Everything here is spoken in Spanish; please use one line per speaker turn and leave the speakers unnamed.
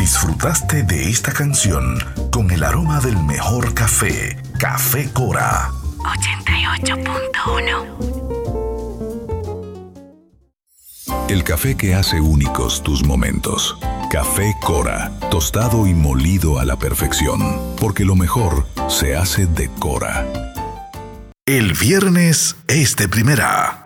Disfrutaste de esta canción con el aroma del mejor café, Café Cora.
88.1. El café que hace únicos tus momentos. Café Cora, tostado y molido a la perfección, porque lo mejor se hace de Cora.
El viernes es de primera.